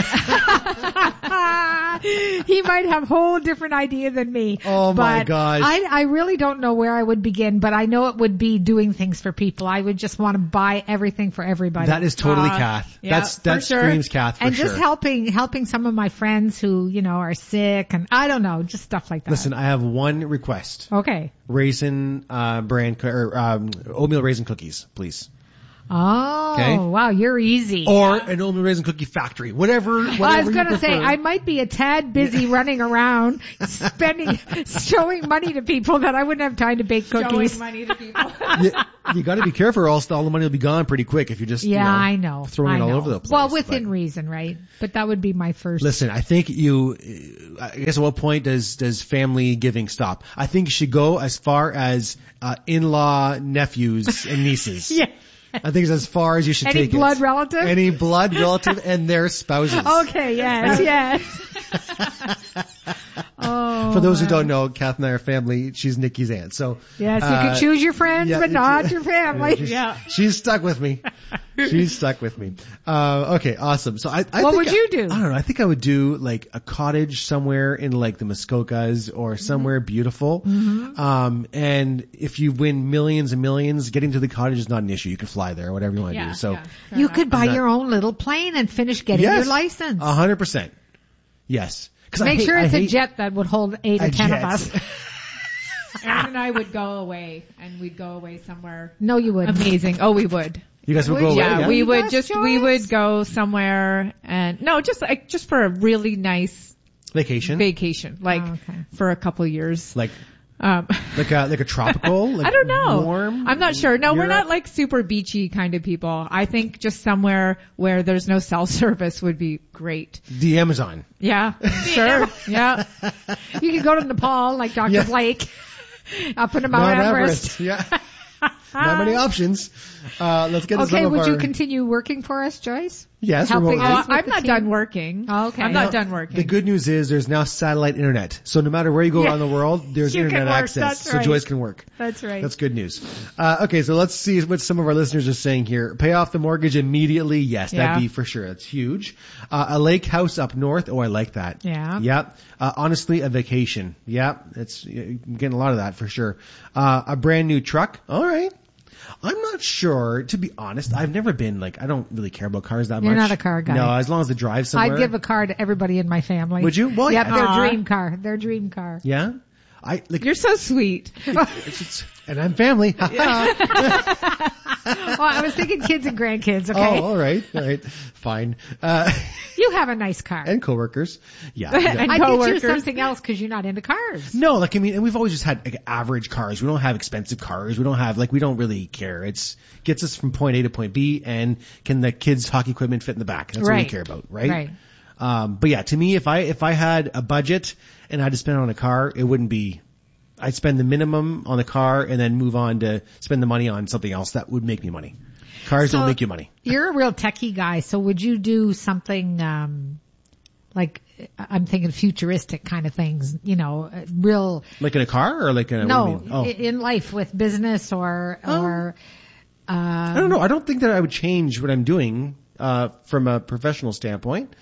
He might have a whole different idea than me. Oh my gosh. I really don't know where I would begin, but I know it would be doing things for people. I would just want to buy everything for everybody. That is totally Kath. That screams Kath for and sure. And just helping some of my friends who, are sick and I don't know, just stuff like that. Listen, I have one request. Okay. Raisin, oatmeal raisin cookies, please. Oh, okay. Wow, you're easy. Or an oatmeal raisin cookie factory, whatever I was going to say, I might be a tad busy running around, showing money to people that I wouldn't have time to bake cookies. Showing money to people. You got to be careful or else all the money will be gone pretty quick if you just, I know. throwing it all over the place. Well, within reason, right? But that would be my first. Listen, I think I guess at what point does family giving stop? I think you should go as far as, in-law nephews and nieces. Yeah. I think it's as far as you should take it. Any blood relative? Any blood relative and their spouses. Okay, yes. For those who don't know, Kath and I are family. She's Nikki's aunt. So yes, you can choose your friends, but not your family. She's stuck with me. She's stuck with me. Okay, awesome. So I what would you do? I don't know. I think I would do like a cottage somewhere in like the Muskokas or somewhere beautiful. Mm-hmm. And if you win millions and millions, getting to the cottage is not an issue. You can fly there, whatever you want to do. So you could buy your own little plane and finish getting your license. 100%. Yes. Make sure it's a jet that would hold 8 or 10 of us. Aaron and I would go away, and we'd go away somewhere. No, you wouldn't. Amazing. Oh, we would. You guys would go away? Yeah, we would go somewhere and just for a really nice vacation, for a couple of years. Like a tropical? Like I don't know. Warm? I'm not sure. No, Europe? We're not like super beachy kind of people. I think just somewhere where there's no cell service would be great. The Amazon. Yeah, sure. Yeah. You could go to Nepal like Dr. Blake. Up in Mount Everest. Yeah. Not many options. Let's get to some of would our... you continue working for us, Joyce? Yes. Helping us I'm not done working. Oh, okay. I'm not done working. The good news is there's now satellite internet. So no matter where you go around the world, there's internet access. That's right. So Joyce can work. That's right. That's good news. Okay, so let's see what some of our listeners are saying here. Pay off the mortgage immediately. Yes, that'd be for sure. That's huge. A lake house up north. Oh, I like that. Yeah. Yep. Honestly, a vacation. Yep. I'm getting a lot of that for sure. A brand new truck. All right. I'm not sure, to be honest. I've never been I don't really care about cars that much. You're not a car guy. No, as long as they drive somewhere. I'd give a car to everybody in my family. Would you? Well, yep, their dream car. Their dream car. Yeah? You're so sweet. And I'm family. Well, I was thinking kids and grandkids, okay? Oh, all right. Fine. You have a nice car. And coworkers. Yeah. And I'd get you something else because you're not into cars. No, and we've always just had average cars. We don't have expensive cars. We don't have, we don't really care. It's gets us from point A to point B, and can the kids' hockey equipment fit in the back? That's what we care about, right? Right. But yeah, to me, if I had a budget and I had to spend it on a car, it wouldn't be, I'd spend the minimum on the car and then move on to spend the money on something else that would make me money. Cars don't make you money. You're a real techie guy, so would you do something, I'm thinking futuristic kind of things, real. Like in a car or like in a, no, in life with business or, I don't know. I don't think that I would change what I'm doing, from a professional standpoint.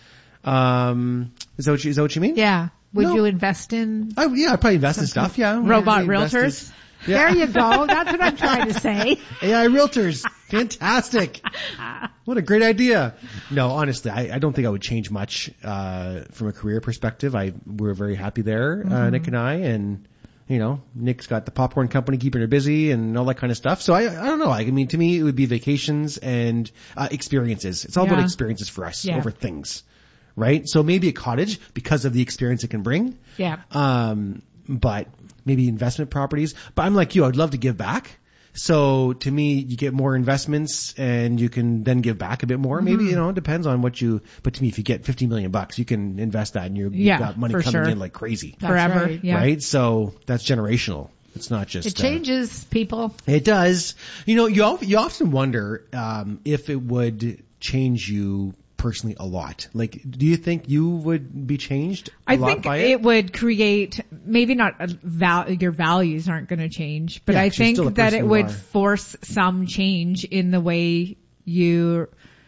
Is that what you mean? Yeah. Would you invest in? Yeah, I'd probably invest in stuff. Yeah. Robot realtors. There you go. That's what I'm trying to say. AI realtors. Fantastic. What a great idea. No, honestly, I don't think I would change much, from a career perspective. We're very happy there, Nick and I, and, Nick's got the popcorn company keeping her busy and all that kind of stuff. So I don't know. To me, it would be vacations and, experiences. It's all about experiences for us over things. Right? So maybe a cottage because of the experience it can bring. Yeah. But maybe investment properties. But I'm like you, I'd love to give back. So to me, you get more investments and you can then give back a bit more. Maybe, it depends on but to me, if you get $50 million, you can invest that and you've got money coming in like crazy. Forever. Right. Yeah. Right? So that's generational. It's not just. It changes people. It does. You often wonder, if it would change you personally a lot. Do you think you would be changed a lot by it? I think it would create, maybe not your values aren't going to change, but I think that it would force some change in the way you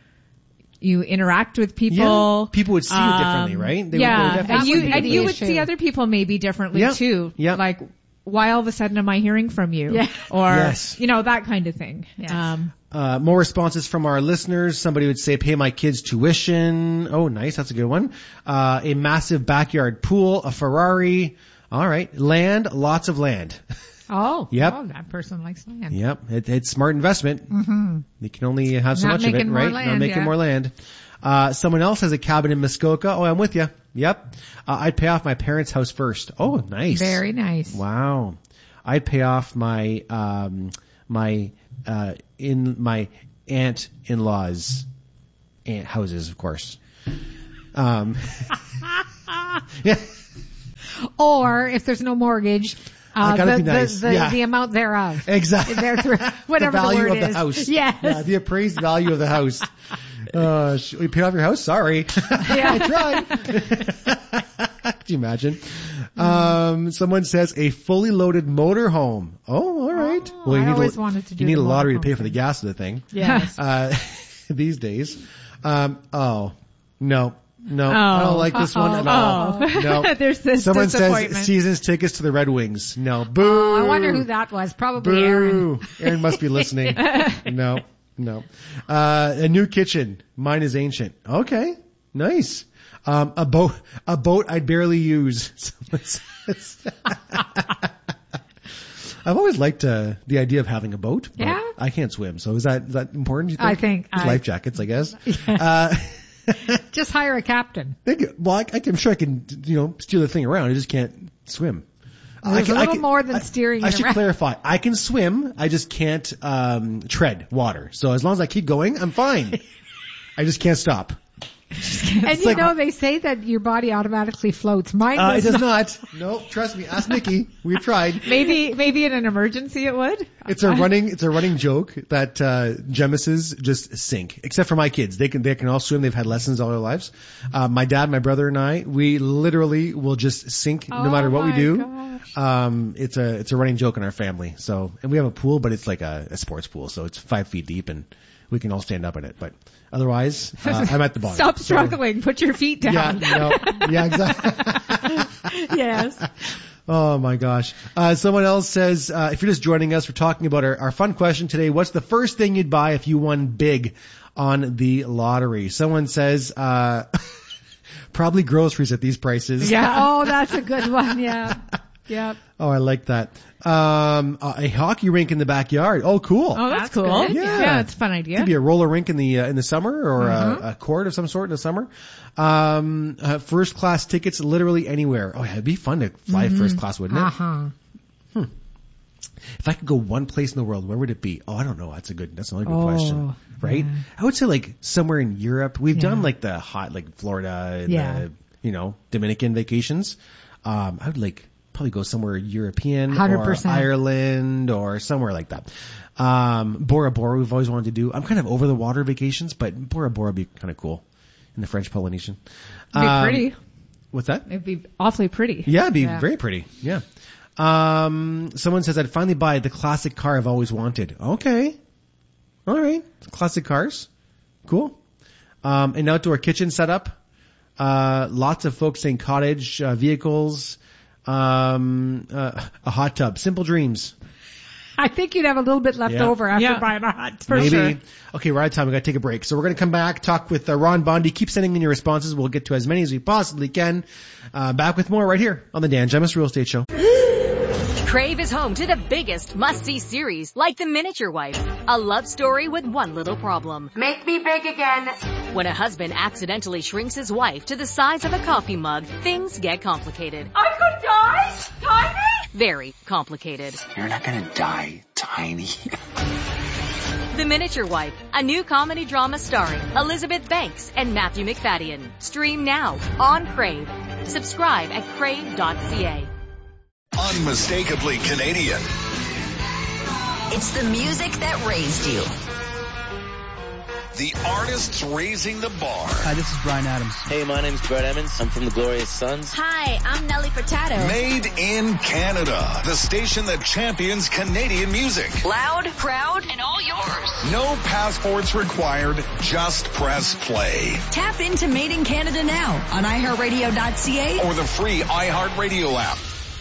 interact with people. Yeah. People would see you differently, right? And you would see other people maybe differently too. Yeah. Like, why all of a sudden am I hearing from you? Yeah. Or, that kind of thing. Yes. More responses from our listeners. Somebody would say, pay my kids' tuition. Oh, nice. That's a good one. A massive backyard pool, a Ferrari. All right. Land, lots of land. Oh. Yep. Oh, that person likes land. Yep. It's smart investment. Mm-hmm. You can only have so much of it, right? Land, not making more land. Someone else has a cabin in Muskoka. Oh, I'm with you. Yep. I'd pay off my parents' house first. Oh, nice. Very nice. Wow. I'd pay off my my aunt-in-law's houses, of course. Yeah. Or if there's no mortgage, the amount thereof. Exactly. Whatever the value the word of is. the house. Yes. Yeah, the appraised value of the house. We paid off your house? Sorry. Yeah. I tried. Could you imagine? Someone says a fully loaded motorhome. Oh, all right. Oh, I always wanted to do you need a lottery to motorhome pay for the gas of the thing. Yes. these days. No, I don't like this one at all. No. There's this Someone disappointment. says season's tickets to the Red Wings. No. Boo. I wonder who that was. Probably Boo. Aaron. Aaron must be listening. No. A new kitchen. Mine is ancient. Okay. Nice. A boat I'd barely use. Someone says. I've always liked the idea of having a boat. But Yeah? I can't swim, so is that important? You think? I think. Life jackets, I guess. Just hire a captain. Well, I'm sure I can, steer the thing around. I just can't swim. There's a little more than steering I it should around. clarify. I can swim. I just can't tread water. So as long as I keep going, I'm fine. I just can't stop. And they say that your body automatically floats. Mine it does does not. No, trust me. Ask Nikki. We've tried. Maybe in an emergency it would. It's a running joke that Gemeses just sink. Except for my kids. They can all swim. They've had lessons all their lives. My dad, my brother, and I, we literally will just sink no matter what we do. Gosh. It's a running joke in our family. So, and we have a pool, but it's like a sports pool, so it's 5 feet deep and we can all stand up in it. But otherwise, I'm at the bottom. Stop struggling. Put your feet down. Yeah, exactly. Yes. Oh my gosh. Someone else says, if you're just joining us, we're talking about our fun question today. What's the first thing you'd buy if you won big on the lottery? Someone says, probably groceries at these prices. Yeah. Oh, that's a good one. Yeah. Yep. Oh, I like that. A hockey rink in the backyard. Oh, cool. Oh, that's cool. good. Yeah, it's a fun idea. Could be a roller rink in the summer, or a court of some sort in the summer. First class tickets literally anywhere. Oh, yeah, it'd be fun to fly first class, wouldn't it? Uh-huh. If I could go one place in the world, where would it be? Oh, I don't know. That's another good question. Right? Yeah. I would say like somewhere in Europe. We've done like the hot, like Florida and the, Dominican vacations. I would probably go somewhere European 100%. or Ireland or somewhere like that. Bora Bora we've always wanted to do. I'm kind of over the water vacations, but Bora Bora would be kind of cool in the French Polynesian. It'd be pretty. What's that? It'd be awfully pretty. Yeah, it'd be very pretty. Yeah. Someone says I'd finally buy the classic car I've always wanted. Okay. All right. Classic cars. Cool. An outdoor kitchen setup. Lots of folks saying cottage vehicles. A hot tub. Simple dreams. I think you'd have a little bit left over after buying a hot tub. Maybe. Sure. Okay, we're out of time. We gotta take a break. So we're gonna come back, talk with Ron Bondi. Keep sending in your responses. We'll get to as many as we possibly can. Back with more right here on the Dan Gemus Real Estate Show. Crave is home to the biggest must-see series, like The Miniature Wife, a love story with one little problem. Make me big again. When a husband accidentally shrinks his wife to the size of a coffee mug, things get complicated. I could die? Tiny? Very complicated. You're not gonna die, Tiny. The Miniature Wife, a new comedy drama starring Elizabeth Banks and Matthew McFadden. Stream now on Crave. Subscribe at crave.ca. Unmistakably Canadian. It's the music that raised you. The artists raising the bar. Hi, this is Bryan Adams. Hey, my name's Brett Emmons. I'm from the Glorious Sons. Hi, I'm Nelly Furtado. Made in Canada. The station that champions Canadian music. Loud, proud, and all yours. No passports required. Just press play. Tap into Made in Canada now on iHeartRadio.ca or the free iHeartRadio app.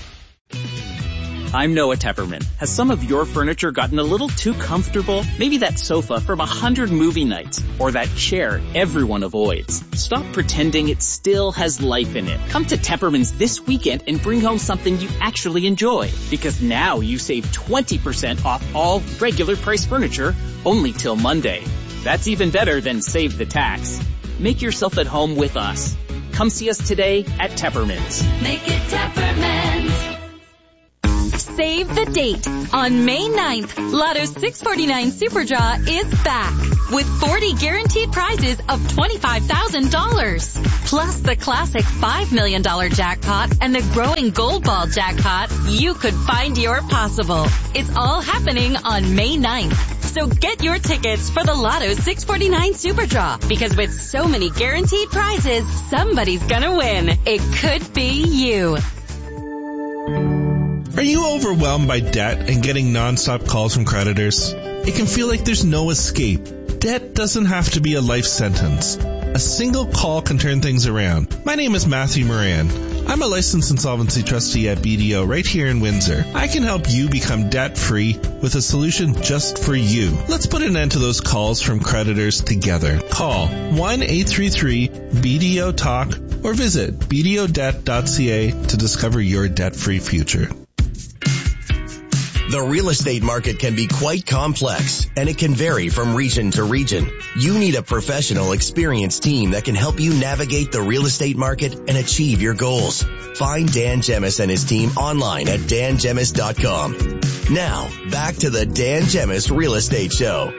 I'm Noah Tepperman. Has some of your furniture gotten a little too comfortable? Maybe that sofa from 100 movie nights, or that chair everyone avoids. Stop pretending it still has life in it. Come to Tepperman's this weekend and bring home something you actually enjoy. Because now you save 20% off all regular price furniture only till Monday. That's even better than save the tax. Make yourself at home with us. Come see us today at Tepperman's. Make it Tepperman's. Save the date. On May 9th, Lotto 649 Super Draw is back with 40 guaranteed prizes of $25,000. Plus the classic $5 million jackpot and the growing gold ball jackpot. You could find your possible. It's all happening on May 9th. So get your tickets for the Lotto 649 Super Draw, because with so many guaranteed prizes, somebody's gonna win. It could be you. Are you overwhelmed by debt and getting nonstop calls from creditors? It can feel like there's no escape. Debt doesn't have to be a life sentence. A single call can turn things around. My name is Matthew Moran. I'm a licensed insolvency trustee at BDO right here in Windsor. I can help you become debt-free with a solution just for you. Let's put an end to those calls from creditors together. Call 1-833-BDO-TALK or visit bdodebt.ca to discover your debt-free future. The real estate market can be quite complex, and it can vary from region to region. You need a professional, experienced team that can help you navigate the real estate market and achieve your goals. Find Dan Gemis and his team online at dangemis.com. Now, back to the Dan Gemis Real Estate Show.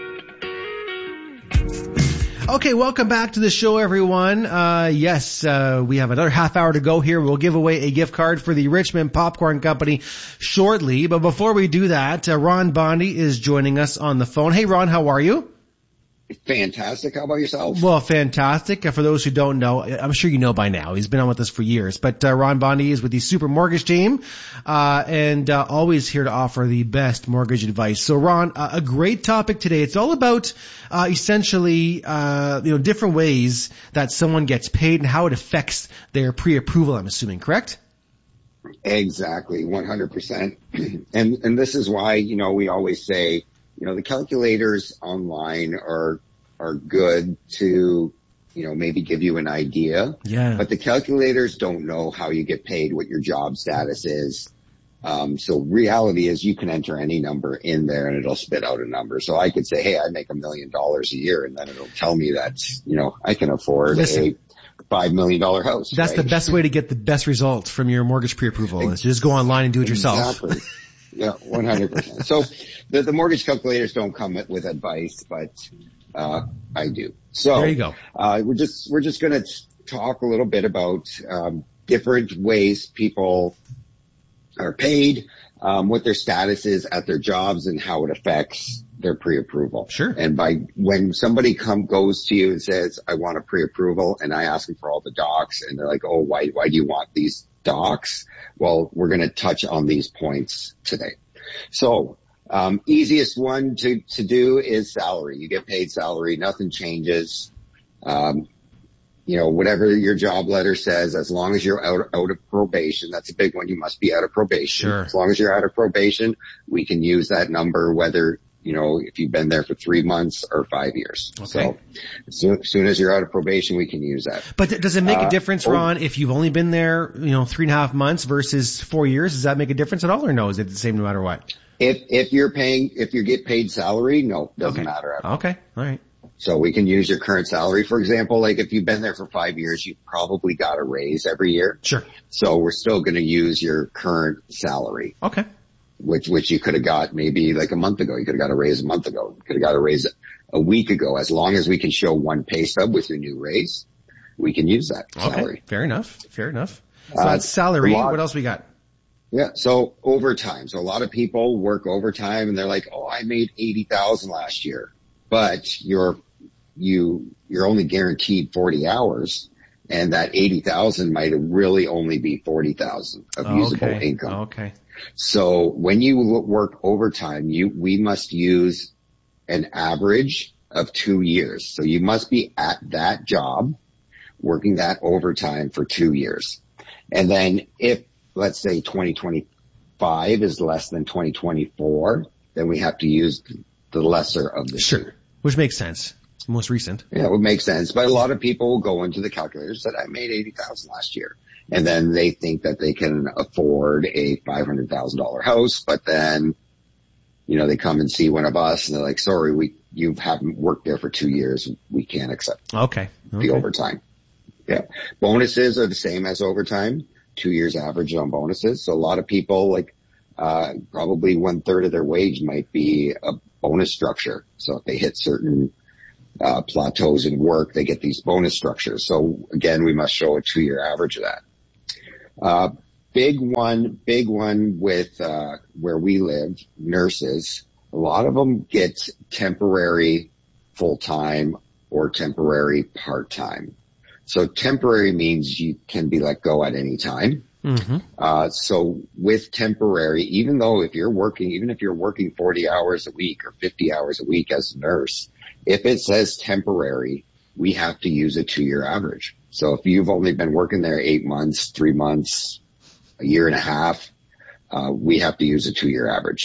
Okay, welcome back to the show, everyone. Yes, we have another half hour to go here. We'll give away a gift card for the Richmond Popcorn Company shortly. But before we do that, Ron Bondi is joining us on the phone. Hey, Ron, how are you? Fantastic. How about yourself? Well, fantastic. For those who don't know, I'm sure you know by now. He's been on with us for years. But Ron Bondi is with the Super Mortgage team and always here to offer the best mortgage advice. So, Ron, a great topic today. It's all about essentially different ways that someone gets paid and how it affects their pre-approval, I'm assuming, correct? Exactly, 100%. And this is why, we always say, the calculators online are good to, maybe give you an idea. Yeah. But the calculators don't know how you get paid, what your job status is. So reality is you can enter any number in there and it'll spit out a number. So I could say, hey, I make $1 million a year, and then it'll tell me that, I can afford a $5 million house. That's right? The best way to get the best result from your mortgage pre-approval is just go online and do it yourself. Exactly. Yeah, 100%. So the mortgage calculators don't come with advice, but I do. So there you go. We're just going to talk a little bit about different ways people are paid, what their status is at their jobs, and how it affects their pre-approval. Sure. And when somebody goes to you and says, I want a pre-approval, and I ask them for all the docs, and they're like, oh, why do you want these docs? Well, we're going to touch on these points today. So, easiest one to do is salary. You get paid salary. Nothing changes. Whatever your job letter says, as long as you're out of probation, that's a big one. You must be out of probation. Sure. As long as you're out of probation, we can use that number, whether, if you've been there for 3 months or 5 years. Okay. So as soon as you're out of probation, we can use that. But does it make a difference, Ron, if you've only been there, 3.5 months versus 4 years? Does that make a difference at all, or no? Is it the same no matter what? If you get paid salary, no, doesn't matter at all. Okay. All right. So we can use your current salary. For example, like if you've been there for 5 years, you've probably got a raise every year. Sure. So we're still going to use your current salary. Okay. Which you could have got maybe like a month ago. You could have got a raise a month ago. You could have got a raise a week ago. As long as we can show one pay stub with your new raise, we can use that salary. Okay. Fair enough. So that's salary. What else we got? Yeah. So overtime. So a lot of people work overtime and they're like, oh, I made 80,000 last year, but you're only guaranteed 40 hours. And that 80,000 might really only be 40,000 of usable income. Okay. So when you work overtime, we must use an average of 2 years. So you must be at that job working that overtime for 2 years. And then if, let's say 2025 is less than 2024, then we have to use the lesser of the two. Which makes sense. Most recent. Yeah, it would make sense. But a lot of people will go into the calculators that I made 80,000 last year. And then they think that they can afford a $500,000 house, but then, they come and see one of us and they're like, sorry, you haven't worked there for 2 years. We can't accept the overtime. Yeah. Bonuses are the same as overtime, 2 years average on bonuses. So a lot of people probably 1/3 of their wage might be a bonus structure. So if they hit certain plateaus in work, they get these bonus structures. So again, we must show a 2-year average of that. Big one with, where we live, nurses, a lot of them get temporary full-time or temporary part-time. So temporary means you can be let go at any time. Mm-hmm. So with temporary, even if you're working 40 hours a week or 50 hours a week as a nurse, if it says temporary, we have to use a 2-year average. So if you've only been working there 8 months, 3 months, a year and a half, we have to use a 2-year average.